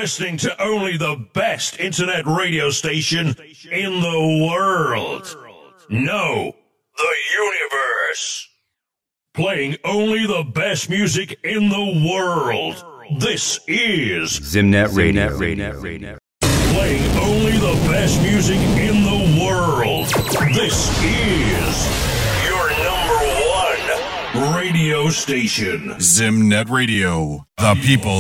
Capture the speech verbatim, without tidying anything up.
listening to only the best internet radio station in the world. No, the universe. Playing only the best music in the world. This is Zimnet Radio. Zimnet Radio. Playing only the best music in the world. This is your number one radio station. Zimnet Radio. The people.